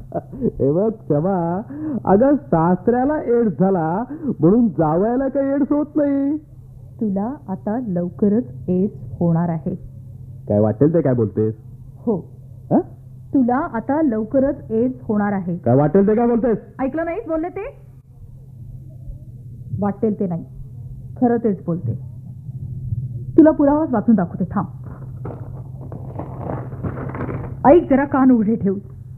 हे बघ क्षमा, अगं सासऱ्याला एड्स झाला म्हणून जावयाला काही एड्स होत नाही. तुला आता लवकरच एड्स होणार आहे. काय वाटेल ते काय बोलतेस? हो, हं? तुला आता लवकरच एड्स होणार आहे. काय वाटेल ते काय बोलतेस? ऐकलं नाहीस बोलले ते? वाटेल ते नाही, खरं तेच बोलते. तुला पुरावाच वाचून दाखवते, थांब. ऐक जरा, कान उघडे ठेव.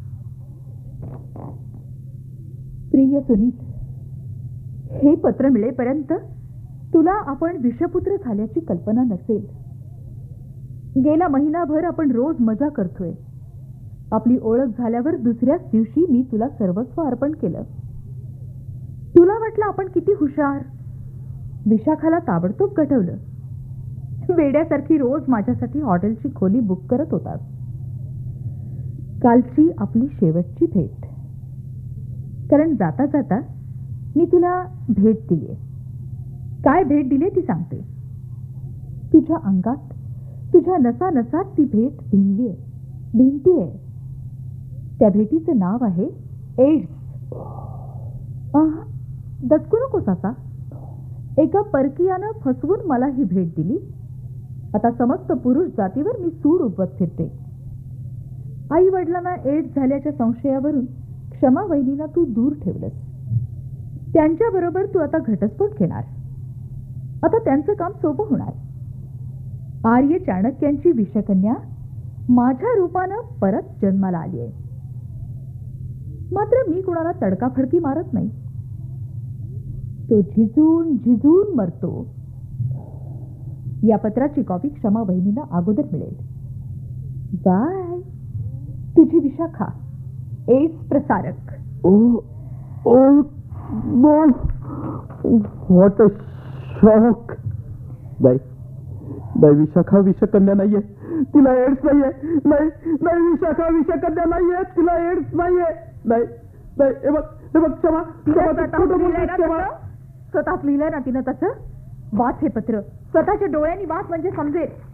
प्रिय सुनील, हे पत्र मिळेपर्यंत तुला आपण विषपुत्र झाल्याची कल्पना नसेल. गेला महिनाभर आपण रोज मजा करतोय. आपली ओळख झाल्यावर दुसऱ्याच दिवशी मी तुला सर्वस्व अर्पण केलं. तुला वाटलं आपण किती हुशार. विशाखाला ताबडतोब गटवलं. वेड्यासारखी रोज माझ्यासाठी हॉटेलची खोली बुक करत होतास. कालची आपली शेवटची भेट. कारण जाता जाता मी तुला भेट दिलीये. काय भेट दिली ती सांगते. तुझ्या अंगात, तुझ्या नसानसात ती भेट भिनतीये. त्या भेटीचं नाव आहे एड्स. दचकू नकोस असा. एका परकीयानं फसवून मला ही भेट दिली. आता समस्त पुरुष जातीवर मी सूड उगवत फिरते. आई वडिलांना एड्स झाल्याच्या संशयावरून क्षमा वहिनीला तू दूर ठेवलंस. त्यांच्याबरोबर तू आता घटस्फोट घेणार. आता त्यांचं काम सोपं होणार. आर्य चाणक्यांची विषकन्या माझ्या रूपानं परत जन्माला आली आहे. मात्र मी कुणाला तडकाफडकी मारत नाही. तो झिजून झिजून मरतो. या पत्राची कॉपी क्षमा बहिणीला अगोदर मिळेल. बाय, तुझी Vishakha, AIDS Prasarak. What a shock. नाही नाही, विशाखा विषकन्या नाहीये, तिला एड्स नाहीये. नाही नाही, विशाखा विषकन्या नाहीये, तिला एड्स नाहीये. नाही नाही, हे बघ क्षमा, स्वतःच लिहिलंय ना तिनं तसं. वाच हे पत्र, स्वतःच्या डोळ्यांनी वाच म्हणजे समजेल.